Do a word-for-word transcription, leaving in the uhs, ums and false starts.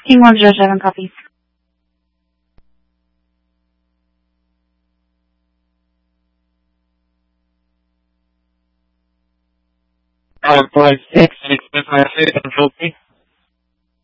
King one zero seven copies. Five five six six five six control three.